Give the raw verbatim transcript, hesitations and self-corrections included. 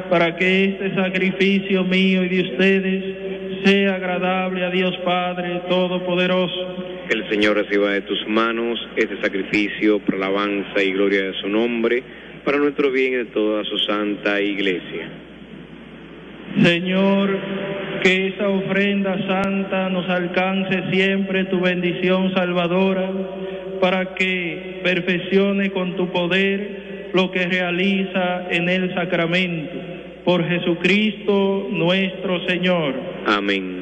para que este sacrificio mío y de ustedes sea agradable a Dios Padre Todopoderoso. El Señor reciba de tus manos este sacrificio por alabanza y gloria de su nombre, para nuestro bien y de toda su santa iglesia. Señor, que esa ofrenda santa nos alcance siempre tu bendición salvadora, para que perfeccione con tu poder lo que realiza en el sacramento. Por Jesucristo nuestro Señor. Amén.